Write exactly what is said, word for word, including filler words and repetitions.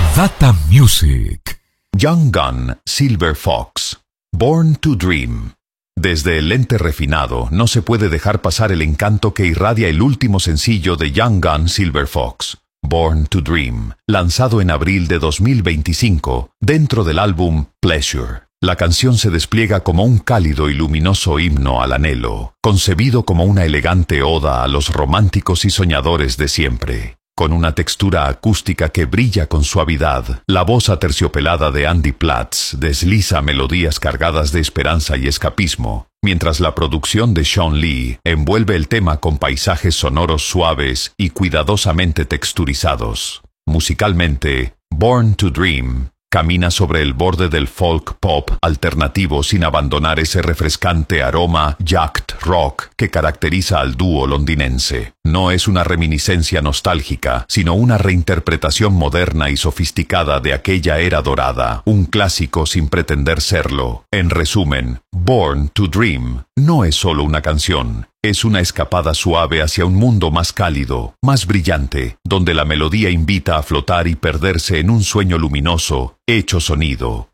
Data Music. Young Gun, Silver Fox. Born to Dream. Desde el lente refinado no se puede dejar pasar el encanto que irradia el último sencillo de Young Gun, Silver Fox, Born to Dream, lanzado en abril de dos mil veinticinco, dentro del álbum Pleasure. La canción se despliega como un cálido y luminoso himno al anhelo, concebido como una elegante oda a los románticos y soñadores de siempre. Con una textura acústica que brilla con suavidad, la voz aterciopelada de Andy Platz desliza melodías cargadas de esperanza y escapismo, mientras la producción de Sean Lee envuelve el tema con paisajes sonoros suaves y cuidadosamente texturizados. Musicalmente, Born to Dream camina sobre el borde del folk pop alternativo sin abandonar ese refrescante aroma yacht rock que caracteriza al dúo londinense. No es una reminiscencia nostálgica, sino una reinterpretación moderna y sofisticada de aquella era dorada, un clásico sin pretender serlo. En resumen, Born to Dream no es solo una canción. Es una escapada suave hacia un mundo más cálido, más brillante, donde la melodía invita a flotar y perderse en un sueño luminoso, hecho sonido.